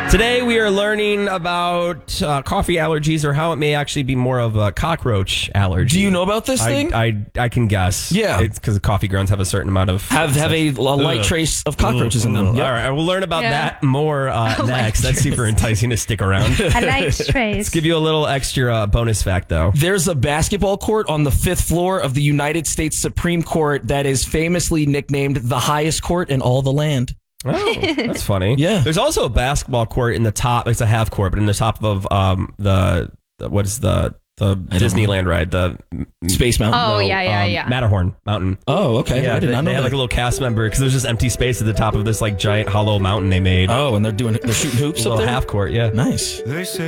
Today we are learning about coffee allergies, or how it may actually be more of a cockroach allergy. Do you know about this thing? I can guess. Yeah. It's because coffee grounds have a certain amount of... Have a light trace of cockroaches in them. Yep. All right, we'll learn about that more next. That's super enticing to stick around. A light trace. Let's give you a little extra bonus fact, though. There's a basketball court on the 5th floor of the United States Supreme Court that is famously nicknamed the highest court in all the land. Oh, that's funny. Yeah. There's also a basketball court in the top. It's a half court, but in the top of the what is the Disneyland ride? The Space Mountain. Oh, yeah. Matterhorn Mountain. Oh, okay. Yeah, I did not know they had that. like a little cast member because there's just empty space at the top of this like giant hollow mountain they made. Oh, and they're shooting hoops A up little there? half court, yeah. Nice. They say